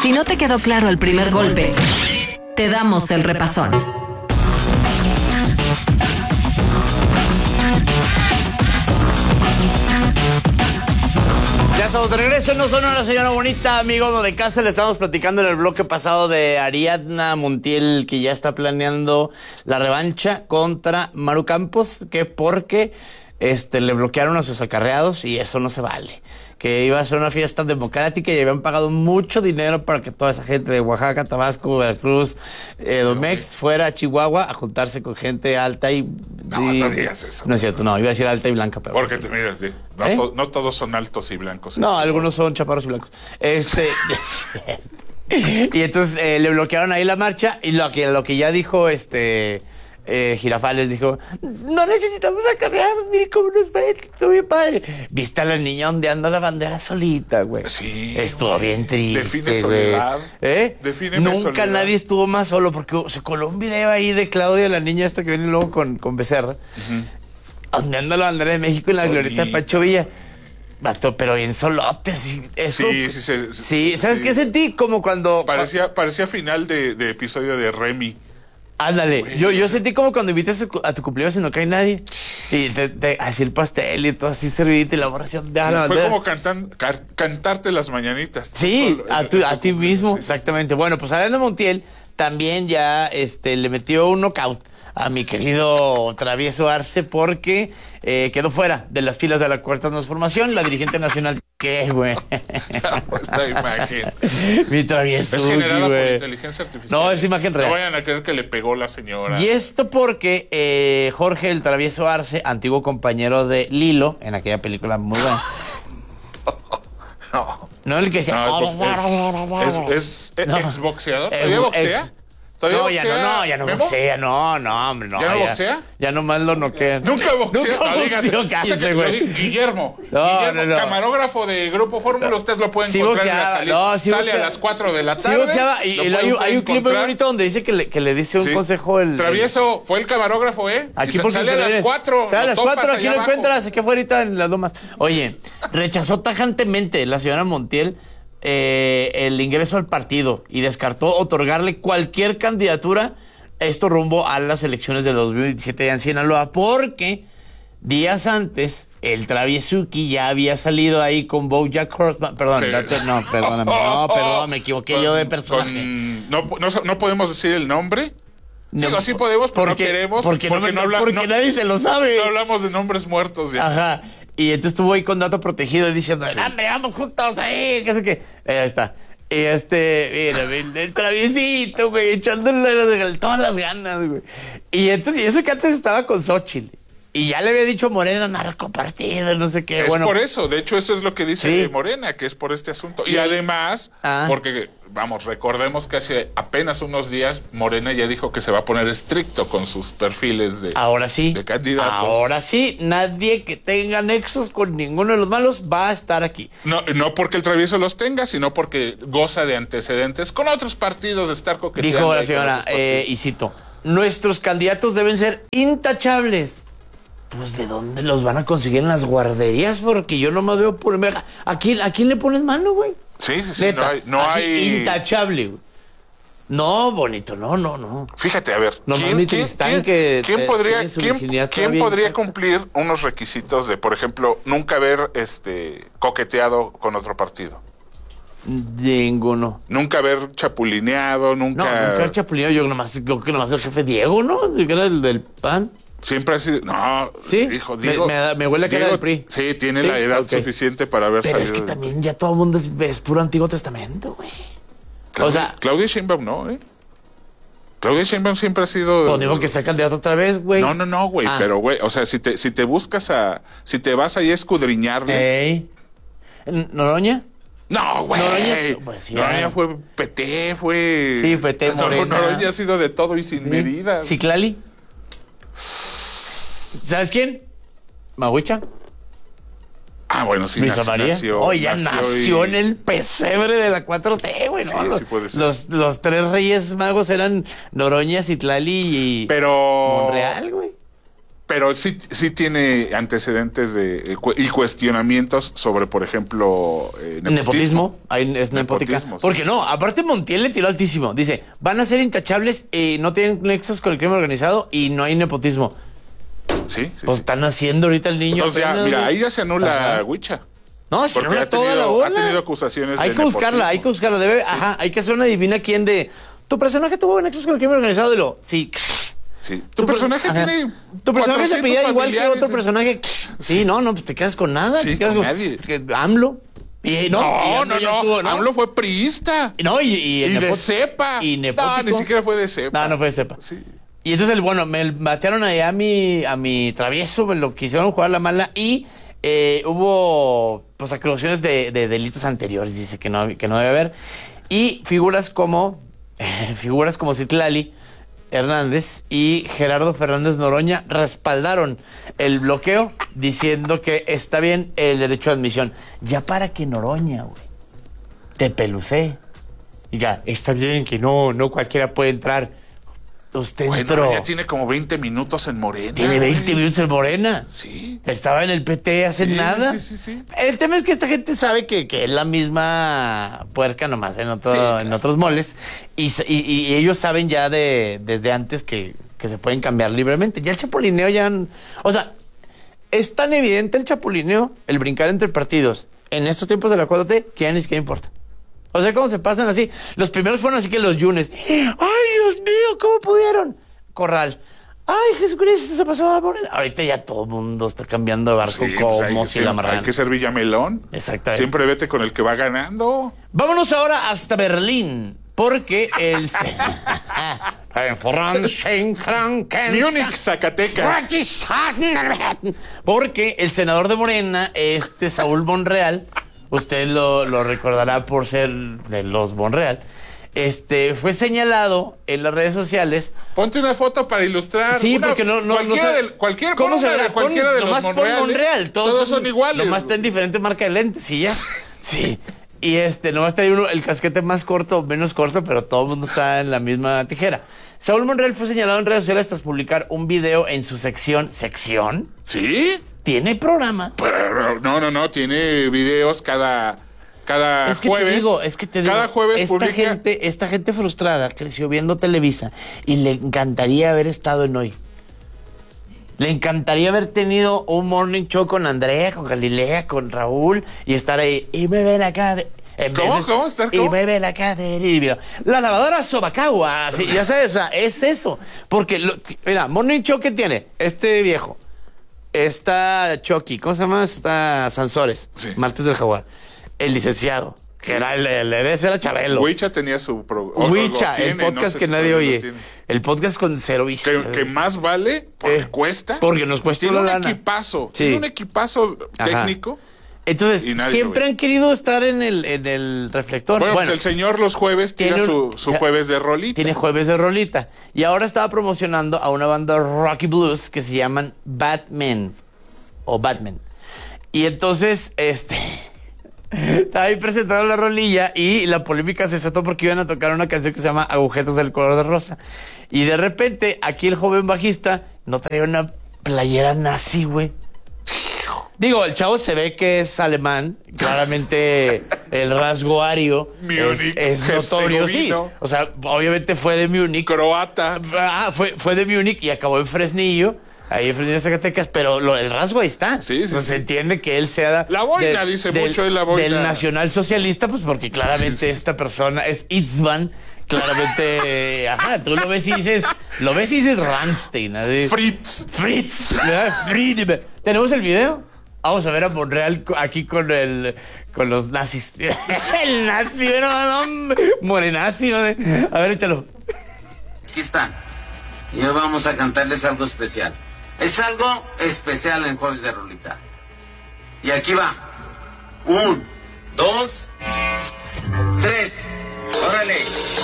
Si no te quedó claro el primer golpe, te damos el repasón. Ya estamos de regreso, no son una señora bonita, amigo de casa. Le estamos platicando en el bloque pasado de Ariadna Montiel, que ya está planeando la revancha contra Maru Campos, que porque le bloquearon a sus acarreados y eso no se vale. Que iba a ser una fiesta democrática y habían pagado mucho dinero para que toda esa gente de Oaxaca, Tabasco, Veracruz, Domex fuera a Chihuahua a juntarse con gente alta y... No digas eso. No es cierto, no, iba a decir alta y blanca, pero... Porque, mira, no todos son altos y blancos. No, algunos son chaparros y blancos. Y entonces le bloquearon ahí la marcha y lo que ya dijo Girafales dijo, no necesitamos acarrear, mire cómo nos va, estuvo bien padre. Viste a la niña ondeando la bandera solita, güey. Sí. Estuvo bien triste, define soledad. Nunca soledad. Nadie estuvo más solo porque se coló un video ahí de Claudia, la niña esta que viene luego con Becerra, ondeando la bandera de México en la glorieta de Pancho Villa. Vato, pero bien solote, así. Sí, ¿sabes qué sentí? Como cuando... Parecía final de episodio de Remy. Ándale, yo sentí como cuando invitas a tu cumpleaños y no cae nadie. Y así el pastel y todo así servidito y la borración de la fue como cantarte las mañanitas. Sí, a ti mismo, sí. Exactamente. Bueno, pues Ariadna Montiel también ya le metió un knockout a mi querido Travieso Arce porque quedó fuera de las filas de la Cuarta Transformación, la dirigente nacional. ¿Qué, güey? La imagen. Mi Travieso. Es generada por inteligencia artificial. No, es imagen real. No vayan a creer que le pegó la señora. Y esto porque Jorge el Travieso Arce, antiguo compañero de Lilo, en aquella película muy buena. No, el que se... Es exboxeador. ¿Todavía boxea? Ya no boxea, no, hombre, no. ¿Ya no boxea? Ya nomás lo noquean. Nunca boxea. Cállate, güey. Guillermo, camarógrafo de Grupo Fórmula, usted lo puede encontrar en la salida. Sale a las 4 de la tarde. Sí boxeaba, y hay un clip muy bonito donde dice que le dice un consejo el... Travieso fue el camarógrafo, Aquí sale a las 4. Sale a las 4, aquí lo encuentras, aquí afuera en las lomas. Oye, rechazó tajantemente la señora Montiel el ingreso al partido y descartó otorgarle cualquier candidatura, esto rumbo a las elecciones del 2017 en Sinaloa, porque días antes el Traviesuki ya había salido ahí con BoJack Horseman. Perdón, sí. Perdón, me equivoqué yo de personaje. No podemos decir el nombre. Digo, sí podemos, pero no queremos. Porque nadie se lo sabe. No hablamos de nombres muertos ya. Ajá. Y entonces estuvo ahí con dato protegido diciendo, hombre, vamos juntos ahí, qué sé qué. Ahí está. Y mira, el Traviesito, güey, echándole todas las ganas, güey. Y entonces, y eso que antes estaba con Xóchitl. Y ya le había dicho Morena, narcopartido, no sé qué. Es por eso, de hecho eso es lo que dice Morena, que es por este asunto. Y además, porque, recordemos que hace apenas unos días Morena ya dijo que se va a poner estricto con sus perfiles de candidatos. Ahora sí, nadie que tenga nexos con ninguno de los malos va a estar aquí. No porque el Travieso los tenga, sino porque goza de antecedentes con otros partidos de estar coqueteando. Dijo la señora, y cito, nuestros candidatos deben ser intachables. Pues, ¿de dónde los van a conseguir en las guarderías? Porque yo nomás veo por... ¿A quién le pones mano, güey? Sí. Neta, no hay... Intachable, güey. No, bonito, no. Fíjate, a ver. ¿Quién podría cumplir unos requisitos de, por ejemplo, nunca haber coqueteado con otro partido? Ninguno. Nunca haber chapulineado, nunca haber chapulineado. Yo creo que nomás el jefe Diego, ¿no? Que era el del PAN. Siempre ha sido... No, ¿sí? Hijo, Diego, me huele a cara del PRI. Sí, tiene la edad suficiente para haber salido. Pero es que también ya todo el mundo es puro Antiguo Testamento, güey. Claudia Sheinbaum no, Claudia Sheinbaum siempre ha sido... Pues digo que sea candidato otra vez, güey. No, güey. Pero, güey, o sea, si te buscas si te vas ahí a escudriñarles... ¿Noroña? No, güey. Noroña fue PT, fue... Sí, PT, Morena. Noroña ha sido de todo y sin medida. ¿Ciclali? ¿Sabes quién? Mahuicha. Bueno, sí, nació. Nació en el pesebre de la 4T, güey. Sí, puede ser. Los tres reyes magos eran Noroña, Citlali y Monreal, güey. Pero sí tiene antecedentes y cuestionamientos sobre, por ejemplo, nepotismo. Es nepótica. Sí. Porque no, aparte Montiel le tiró altísimo. Dice, van a ser intachables y no tienen nexos con el crimen organizado y no hay nepotismo. Sí. Pues están haciendo ahorita el niño. Entonces ahí ya se anula Huicha. No, se anula toda la bola. Ha tenido acusaciones hay que buscarla. Hay que hacer una divina quién de... Tu personaje tuvo nexos con el crimen organizado Sí. Tu personaje tiene. Tu personaje se pedía igual que otro personaje. Sí, no, pues te quedas con nada. Sí, te quedas con nadie. AMLO. No. AMLO fue priista. No, y de cepa. Y nepótico. No, ni siquiera fue de cepa. No fue de cepa. Sí. Y entonces, me batearon ahí a mi travieso, me lo quisieron jugar la mala y hubo pues acusaciones de delitos anteriores, dice que no debe haber. Y figuras como Citlali Hernández y Gerardo Fernández Noroña respaldaron el bloqueo diciendo que está bien el derecho de admisión. Ya para que Noroña, güey, te pelucé. Diga, está bien que no cualquiera puede entrar. Usted entró. Ya tiene como 20 minutos en Morena. Tiene 20 minutos en Morena. Sí. Estaba en el PT hace nada. Sí. El tema es que esta gente sabe que es la misma puerca nomás en otros moles. Y ellos saben ya desde antes que se pueden cambiar libremente. Ya el chapulineo o sea, es tan evidente el chapulineo, el brincar entre partidos en estos tiempos de la 4T, que ya ni siquiera importa. O sea, cómo se pasan así. Los primeros fueron así que los Yunes. ¡Ay, Dios mío! ¿Cómo pudieron? Corral. ¡Ay, Jesucristo! Se pasó a Morena. Ahorita ya todo el mundo está cambiando de barco como si la amarran. Hay que ser Villamelón. Exactamente. Siempre vete con el que va ganando. Vámonos ahora hasta Berlín. Porque el... Múnich, Zacatecas. Porque el senador de Morena, Saúl Monreal... Usted lo recordará por ser de los Monreal. Fue señalado en las redes sociales. Ponte una foto para ilustrar. Sí, porque cualquiera de los Monreal. Todos son iguales. Nomás está en diferente marca de lentes, sí, ya. Sí. Y nomás trae uno el casquete más corto, menos corto, pero todo el mundo está en la misma tijera. Saúl Monreal fue señalado en redes sociales tras publicar un video en su sección. ¿Sección? ¿Sí? ¿Tiene programa? Pero, no, tiene videos cada jueves. Es que te digo, cada jueves publica... esta gente frustrada creció viendo Televisa y le encantaría haber estado en Hoy. Le encantaría haber tenido un morning show con Andrea, con Galilea, con Raúl y estar ahí. Y me ven acá. ¿Cómo? Y me ven acá. La lavadora Sobacagua. Sí, ya sabes, es eso. Porque, mira, morning show, ¿qué tiene? Viejo. Está Chucky, ¿cómo se llama? Está Sansores, sí. Martes del Jaguar. El licenciado, que era ese era Chabelo. Huicha tenía su Huicha, el podcast que nadie oye. El podcast con cero vista. Que más vale porque cuesta. Porque nos cuesta tiene una lana. Tiene un equipazo técnico. Entonces, siempre han querido estar en el reflector. Bueno, pues el señor los jueves tiene su jueves de rolita. Tiene jueves de rolita. Y ahora estaba promocionando a una banda rock y blues que se llaman Batman. Y entonces, estaba ahí presentando la rolilla y la polémica se desató porque iban a tocar una canción que se llama Agujetas del color de rosa. Y de repente, aquí el joven bajista no traía una playera nazi, güey. Digo, el chavo se ve que es alemán, claramente el rasgo ario es notorio, sí. O sea, obviamente fue de Múnich. Croata. Fue de Múnich y acabó en Fresnillo, ahí en Fresnillo, Zacatecas, pero el rasgo ahí está. Sí. Se entiende que él sea... La boina, dice mucho de la boina. Del nacionalsocialista, pues porque claramente esta persona es Itzvan. Claramente, tú lo ves y dices Rammstein. Fritz. ¿Tenemos el video? Vamos a ver a Monreal aquí con los nazis. El nazi, morenazi, ¿no? A ver, échalo. Aquí está. Y hoy vamos a cantarles algo especial. Es algo especial en Jueves de Rolita. Y aquí va. 1, 2, 3. ¡Órale!